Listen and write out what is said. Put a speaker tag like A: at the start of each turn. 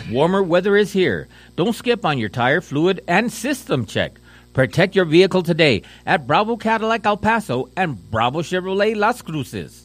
A: Warmer weather is here. Don't skip on your tire, fluid, and system check. Protect your vehicle today at Bravo Cadillac El Paso and Bravo Chevrolet Las Cruces.